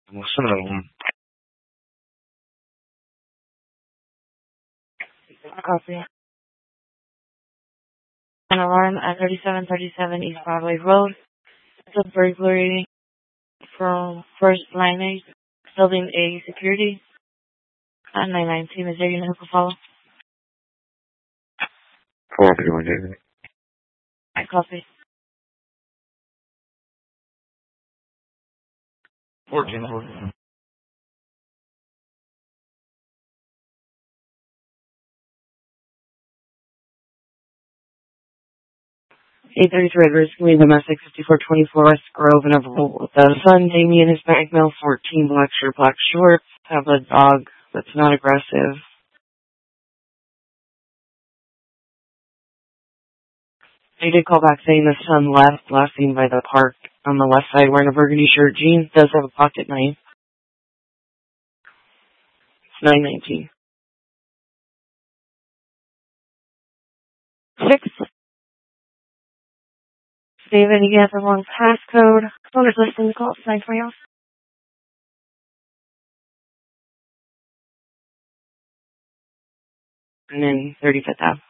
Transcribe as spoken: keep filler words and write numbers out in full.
What's another one? Copy. An alarm at thirty-seven thirty-seven East Broadway Road. It's a burglary from First Line eight, Building A Security. At nine nineteen, is there your number follow? Four fifty-one, David. I copy. Fourteen, fourteen. eight thirty-three Edwards, leave domestic fifty-four twenty-four West Grove and Overall with the son, Damien, Hispanic male, fourteen, black shirt, black shorts, have a dog that's not aggressive. They did call back saying the son left, last seen by the park on the left side wearing a burgundy shirt. Jeans does have a pocket knife. It's nine nineteen. Six. David, you have the wrong passcode. Owner's listening to call. Sign for you. And then thirty-fifth Ave.